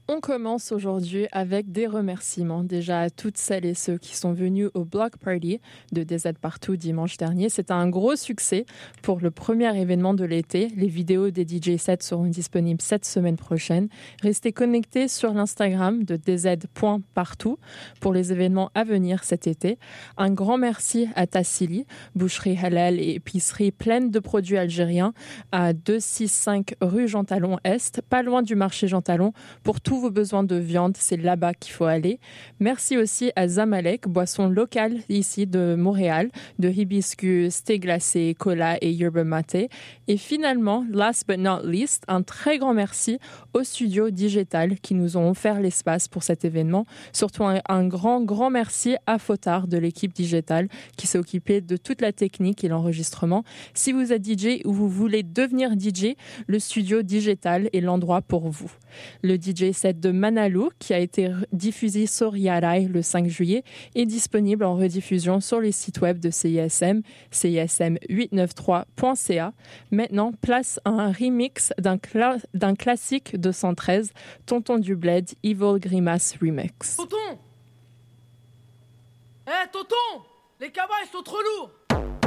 On commence aujourd'hui avec des remerciements déjà à toutes celles et ceux qui sont venus au Block Party de DZ Partout dimanche dernier. C'était un gros succès pour le premier événement de l'été. Les vidéos des DJ sets seront disponibles cette semaine prochaine. Restez connectés sur l'Instagram de dz.partout pour les événements à venir cet été. Un grand merci à Tassili, boucherie halal et épicerie pleine de produits algériens à 265 rue Jean Talon Est, pas loin du marché Jean Talon, pour tous vos besoins de viande, c'est là-bas qu'il faut aller. Merci aussi à Zamalek, boisson locale ici de Montréal, de hibiscus, thé glacé, cola et yerba mate. Et finalement, last but not least, un très grand merci aux studios Digital qui nous ont offert l'espace pour cet événement. Surtout un grand merci à Fotard de l'équipe Digital qui s'est occupé de toute la technique et l'enregistrement. Si vous êtes DJ ou vous voulez devenir DJ, le studio Digital est l'endroit pour vous. Le DJ set de Manalou, qui a été diffusé sur Yarai le 5 juillet, est disponible en rediffusion sur les sites web de CISM, cism893.ca. Maintenant, place à un remix d'un classique de 113, Tonton du Bled, Evil Grimace Remix. Tonton! Tonton! Les cabas, ils sont trop lourds!